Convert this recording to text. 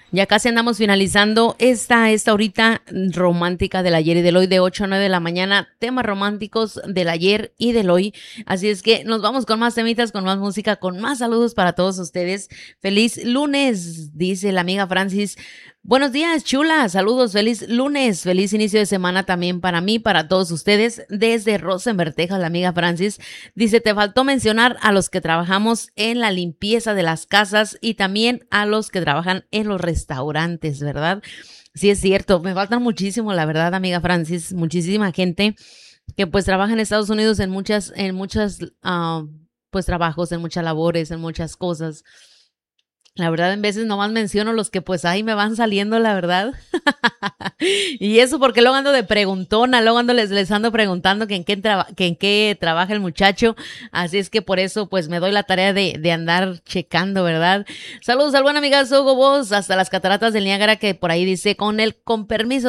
Ya casi andamos finalizando esta horita romántica del ayer y del hoy de 8 a 9 de la mañana, temas románticos del ayer y del hoy. Así es que nos vamos con más temitas, con más música, con más saludos para todos ustedes. Feliz lunes, dice la amiga Francis. Buenos días, chula. Saludos, feliz lunes, feliz inicio de semana también para mí, para todos ustedes. Desde Rosenberg, Texas, la amiga Francis dice, te faltó mencionar a los que trabajamos en la limpieza de las casas y también a los que trabajan en los restaurantes, ¿verdad? Sí, es cierto, me faltan muchísimo, la verdad, amiga Francis, muchísima gente que pues trabaja en Estados Unidos en muchas pues trabajos, en muchas labores, en muchas cosas. La verdad, en veces nomás menciono los que pues ahí me van saliendo, la verdad. Y eso porque luego ando de preguntona, luego les ando preguntando que en qué trabaja el muchacho. Así es que por eso pues me doy la tarea de andar checando, ¿verdad? Saludos al buen amigazo Hugo Boss, hasta las cataratas del Niágara, que por ahí dice, con permiso